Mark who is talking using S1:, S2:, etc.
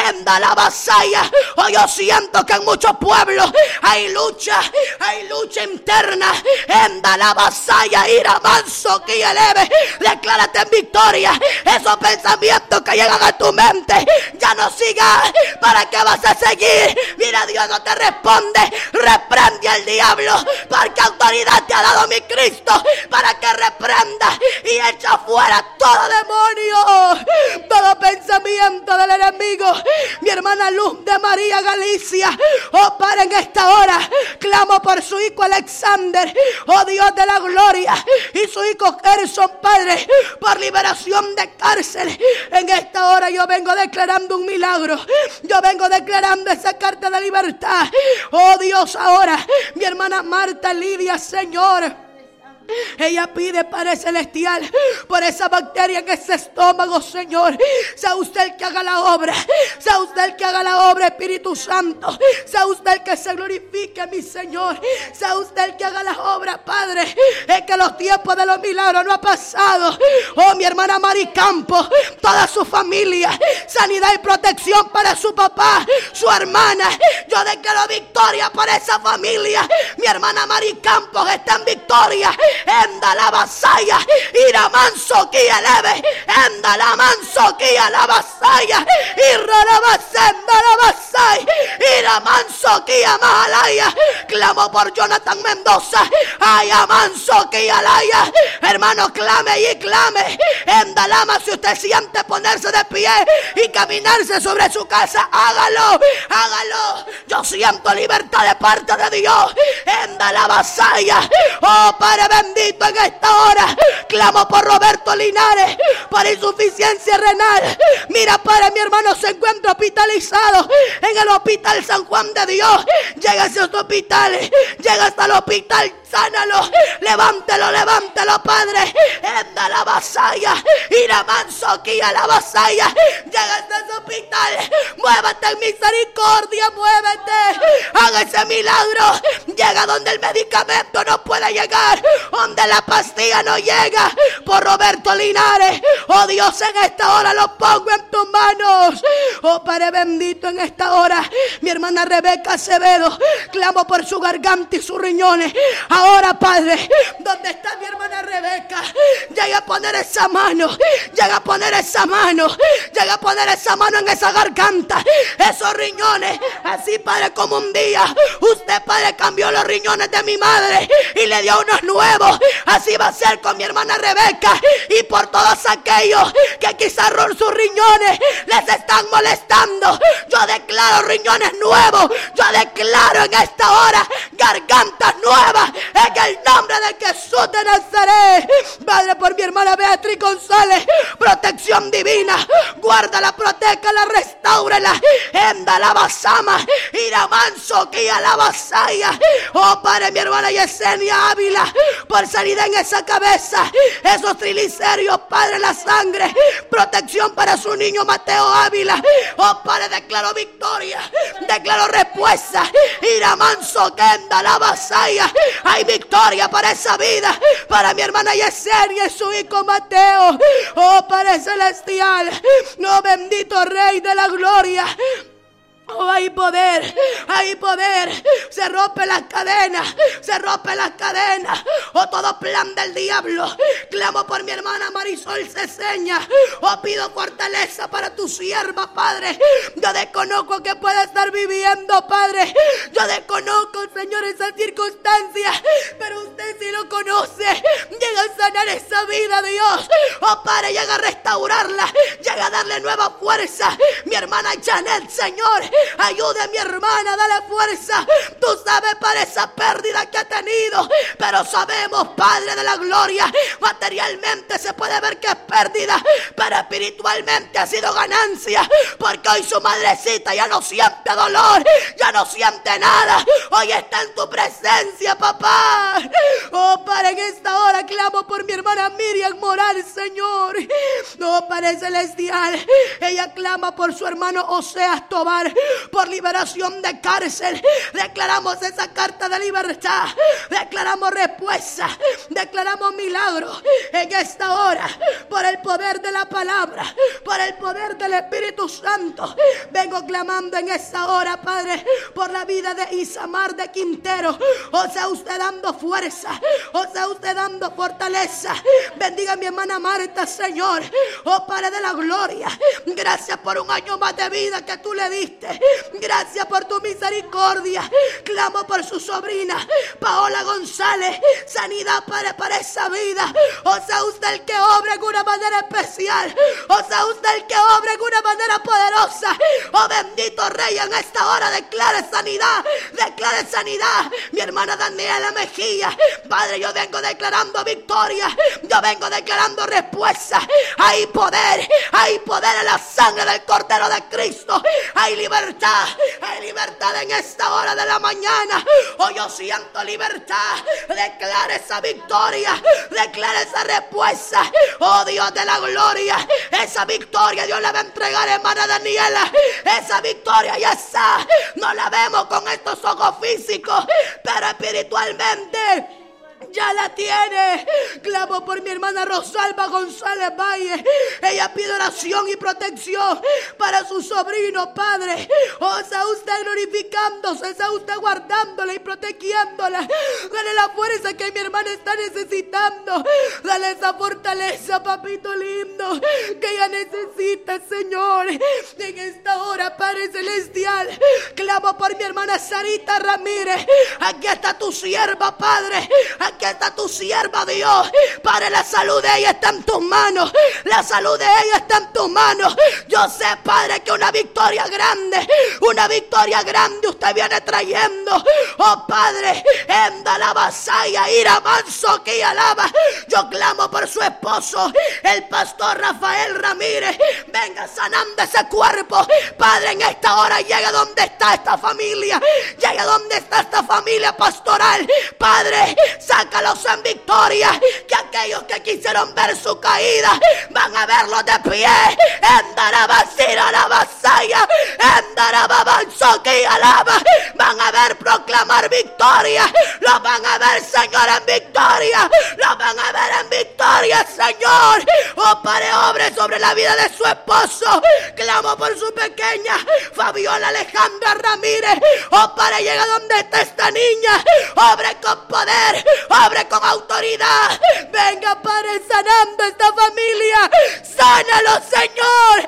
S1: en la vasalla. Oh, yo siento que en muchos pueblos hay lucha interna. En la vasalla, ira manso que eleve. Declárate en victoria. Esos pensamientos que llegan a tu mente, ya no sigas. ¿Para qué vas a seguir? Mira, Dios no te responde. Reprende al diablo, porque autoridad te ha dado mi Cristo para que reprenda y echa fuera todo demonio, todo pensamiento del enemigo. Mi hermana Luz de María Galicia, oh Padre, en esta hora clamo por su hijo Alexander, oh Dios de la gloria, y su hijo Gerson, Padre, por liberación de cárcel. En esta hora yo vengo declarando un milagro, yo vengo declarando esa carta de libertad. Oh Dios, ahora mi hermana Marta Lidia, Señor, ella pide, Padre Celestial, por esa bacteria en ese estómago, Señor. Sea usted el que haga la obra. Sea usted el que haga la obra, Espíritu Santo. Sea usted el que se glorifique, mi Señor. Sea usted el que haga la obra, Padre. Es que los tiempos de los milagros no ha pasado. Oh, mi hermana Mari Campos, toda su familia, sanidad y protección para su papá, su hermana. Yo declaro victoria para esa familia. Mi hermana Mari Campos está en victoria. Enda la vasalla, ira manso que eleve, enda la manso que a la vasalla, ira la vasalla, ira manso que a Mahalaya. Clamo por Jonathan Mendoza, ay manso que alaya. Hermano, clame y clame. Enda lama, si usted siente ponerse de pie y caminarse sobre su casa, hágalo, hágalo. Yo siento libertad de parte de Dios. Enda la vasalla, oh Padre bendito, en esta hora clamo por Roberto Linares, por insuficiencia renal. Mira, Padre, mi hermano se encuentra hospitalizado en el Hospital San Juan de Dios. Llega a ese hospital, llega hasta el hospital. Sánalo, levántelo, levántelo, Padre. Enda la vasalla, ira manso aquí a la vasalla. Llega hasta ese hospital. Muévete en misericordia, muévete. Haga ese milagro. Llega donde el medicamento no puede llegar, donde la pastilla no llega. Por Roberto Linares, oh Dios, en esta hora lo pongo en tus manos. Oh Padre bendito, en esta hora mi hermana Rebeca Acevedo, clamo por su garganta y sus riñones. Ahora, Padre, ¿dónde está mi hermana Rebeca? Llega a poner esa mano, llega a poner esa mano, llega a poner esa mano en esa garganta, esos riñones. Así, Padre, como un día usted, Padre, cambió los riñones de mi madre y le dio unos nuevos. Así va a ser con mi hermana Rebeca y por todos aquellos que quizás sus riñones les están molestando. Yo declaro riñones nuevos, yo declaro en esta hora gargantas nuevas. En el nombre de Jesús de Nazaret. Padre, por mi hermana Beatriz González, protección divina. Guárdala, protéjala, restáurala. Enda la basama, ira manso que a la vasalla. Oh Padre, mi hermana Yesenia Ávila, por sanidad en esa cabeza, esos triglicéridos, Padre, la sangre, protección para su niño Mateo Ávila. Oh Padre, declaro victoria, declaro respuesta. Ira manso que enda la vasalla. Hay victoria para esa vida, para mi hermana Yesenia y su hijo Mateo. Oh Padre celestial, no, bendito Rey de la gloria. Oh, hay poder, hay poder. Se rompe las cadenas, se rompe las cadenas. Oh, todo plan del diablo. Clamo por mi hermana Marisol Ceseña. Oh, pido fortaleza para tu sierva, Padre. Yo desconozco que pueda estar viviendo, Padre. Yo desconozco, Señor, esas circunstancias, pero usted sí lo conoce. Llega a sanar esa vida, Dios. Oh, Padre, llega a restaurarla, llega a darle nueva fuerza. Mi hermana Janet, Señor, ayude a mi hermana, dale fuerza. Tú sabes para esa pérdida que ha tenido, pero sabemos, Padre de la gloria, materialmente se puede ver que es pérdida, pero espiritualmente ha sido ganancia, porque hoy su madrecita ya no siente dolor, ya no siente nada. Hoy está en tu presencia, papá. Oh, Padre, en esta hora clamo por mi hermana Miriam Moral, Señor. Oh, Padre celestial, ella clama por su hermano Oseas Tobar. por liberación de cárcel. Declaramos esa carta de libertad. Declaramos respuesta. Declaramos milagro en esta hora. Por el poder de la palabra. Por el poder del Espíritu Santo. Vengo clamando en esta hora, Padre, por la vida de Isamar de Quintero. O sea usted dando fuerza. O sea usted dando fortaleza. Bendiga a mi hermana Marta, Señor. Oh Padre de la gloria. Gracias por un año más de vida que tú le diste. Gracias por tu misericordia. Clamo por su sobrina Paola González. Sanidad, Padre, para esa vida. O sea usted el que obra en una manera especial. O sea usted el que obra en una manera poderosa. Oh bendito Rey, en esta hora declare sanidad. Declare sanidad. Mi hermana Daniela Mejía. Padre, yo vengo declarando victoria. Yo vengo declarando respuesta. Hay poder en la sangre del Cordero de Cristo. Hay libertad en esta hora de la mañana. Oh, yo siento libertad. Declara esa victoria. Declara esa respuesta. Oh, Dios de la gloria. Esa victoria Dios la va a entregar, hermana Daniela. Esa victoria ya está. No la vemos con estos ojos físicos, pero espiritualmente ya la tiene. Clamo por mi hermana Rosalba González Valle. Ella pide oración y protección para su sobrino, Padre. O sea usted glorificándose, sea usted guardándola y protegiéndola. Dale la fuerza que mi hermana está necesitando. Dale esa fortaleza, papito lindo, que ella necesita, Señor. En esta hora, Padre celestial, clamo por mi hermana Sarita Ramírez. Aquí está tu sierva, Padre. Aquí está tu sierva, Dios. Padre, la salud de ella está en tus manos. La salud de ella está en tus manos. Yo sé, Padre, que una victoria grande usted viene trayendo. Oh, Padre, enda la vasalla, ira manso que alaba. Yo clamo por su esposo, el pastor Rafael Ramírez. Venga sanando ese cuerpo. Padre, en esta hora llega donde está esta familia. Llega donde está esta familia pastoral. Padre, sácalos en victoria. Que aquellos que quisieron ver su caída van a verlos de pie. Endarabasira la vasalla. Endarababanzoki alaba. Van a ver proclamar victoria. Los van a ver, Señor, en victoria. Los van a ver en victoria, Señor. Oh, Padre, obre sobre la vida de su esposo. Clamo por su pequeña Fabiola Alejandra Ramírez. Oh, Padre, llega donde está esta niña. Obre con poder. Obre con autoridad. Venga, Padre, sanando esta familia. Sánalo, Señor.